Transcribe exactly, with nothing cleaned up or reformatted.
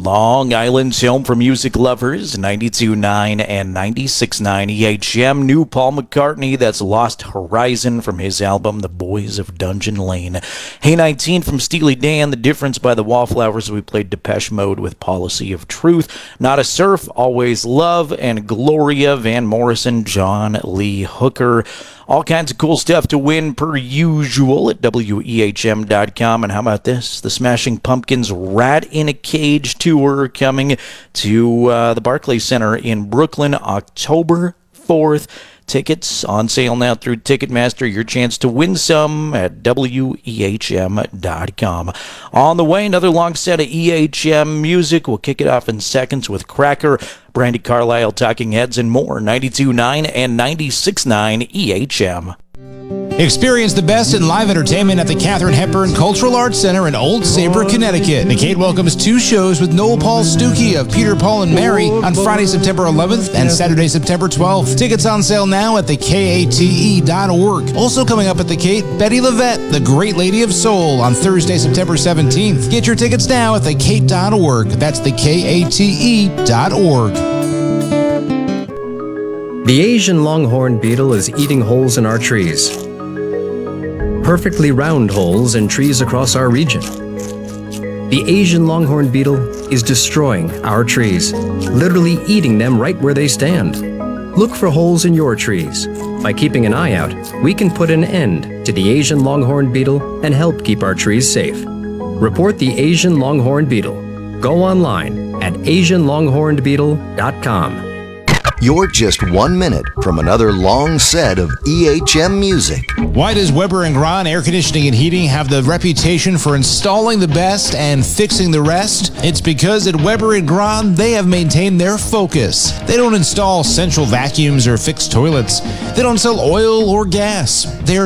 Long Island's home for music lovers, ninety-two point nine and ninety-six point nine E H M. New Paul McCartney, that's Lost Horizon from his album The Boys of Dungeon Lane. Hey nineteen from Steely Dan, The Difference by the Wallflowers. We played Depeche Mode with Policy of Truth. Not a Surf, Always Love, and Gloria, Van Morrison, John Lee Hooker. All kinds of cool stuff to win per usual at W E H M dot com. And how about this? The Smashing Pumpkins Rat in a Cage tour coming to uh, the Barclays Center in Brooklyn October fourth. Tickets on sale now through Ticketmaster. Your chance to win some at W E H M dot com. On the way, another long set of E H M music. We'll kick it off in seconds with Cracker, Brandi Carlile, Talking Heads, and more. ninety-two point nine and ninety-six point nine E H M. Experience the best in live entertainment at the Katharine Hepburn Cultural Arts Center in Old Saybrook, Connecticut. The Kate welcomes two shows with Noel Paul Stuckey of Peter, Paul, and Mary on Friday, September eleventh and Saturday, September twelfth. Tickets on sale now at the K A T E dot org. Also coming up at the Kate, Betty LaVette, the Great Lady of Soul, on Thursday, September seventeenth. Get your tickets now at the Kate dot org. That's the K A T E dot org. The Asian longhorn beetle is eating holes in our trees. Perfectly round holes in trees across our region. The Asian longhorn beetle is destroying our trees, literally eating them right where they stand. Look for holes in your trees. By keeping an eye out, we can put an end to the Asian longhorn beetle and help keep our trees safe. Report the Asian longhorn beetle. Go online at asian longhorned beetle dot com. You're just one minute from another long set of E H M music. Why does Weber and Grahn Air Conditioning and Heating have the reputation for installing the best and fixing the rest? It's because at Weber and Grahn, they have maintained their focus. They don't install central vacuums or fix toilets. They don't sell oil or gas. They're